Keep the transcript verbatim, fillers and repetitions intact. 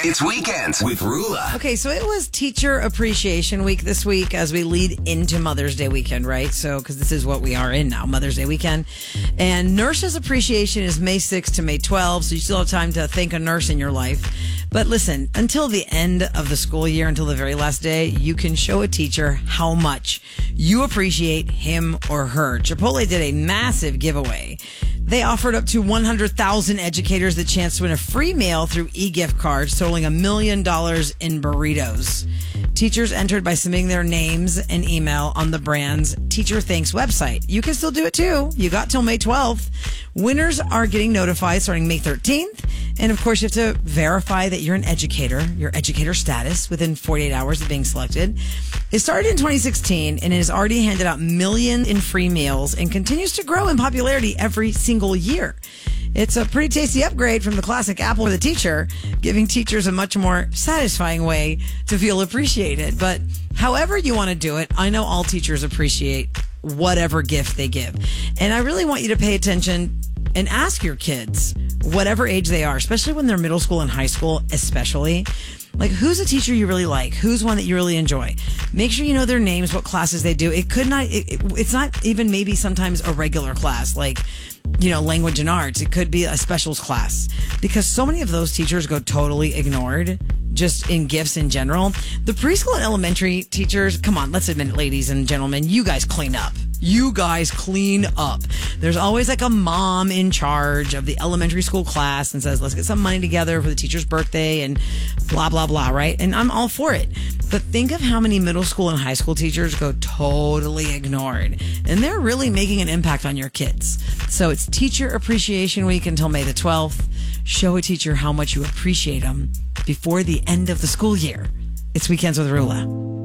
It's Weekends with Rula. Okay, so it was Teacher Appreciation Week this week as we lead into Mother's Day weekend, right? So, because this is what we are in now, Mother's Day weekend. And Nurses Appreciation is May sixth to May twelfth, so you still have time to thank a nurse in your life. But listen, until the end of the school year, until the very last day, you can show a teacher how much you appreciate him or her. Chipotle did a massive giveaway. They offered up to one hundred thousand educators the chance to win a free meal through e-gift cards totaling a million dollars in burritos. Teachers entered by submitting their names and email on the brand's Teacher Thanks website. You can still do it too. You got till May twelfth. Winners are getting notified starting May thirteenth. And of course, you have to verify that you're an educator, your educator status within forty-eight hours of being selected. It started in twenty sixteen and it has already handed out millions in free meals and continues to grow in popularity every single year. It's a pretty tasty upgrade from the classic apple for the teacher, giving teachers a much more satisfying way to feel appreciated. But however you want to do it, I know all teachers appreciate whatever gift they give. And I really want you to pay attention and ask your kids, whatever age they are, especially when they're middle school and high school, especially, like, who's a teacher you really like? Who's one that you really enjoy? Make sure you know their names, what classes they do. It could not, it, it, it's not even maybe sometimes a regular class, like, you know, language and arts. It could be a specials class, because so many of those teachers go totally ignored just in gifts in general. The preschool and elementary teachers, come on, let's admit it, ladies and gentlemen, you guys clean up. You guys clean up. There's always like a mom in charge of the elementary school class and says, let's get some money together for the teacher's birthday and blah, blah, blah, right? And I'm all for it. But think of how many middle school and high school teachers go totally ignored. And they're really making an impact on your kids. So it's Teacher Appreciation Week until May the twelfth. Show a teacher how much you appreciate them before the end of the school year. It's Weekends with Rula.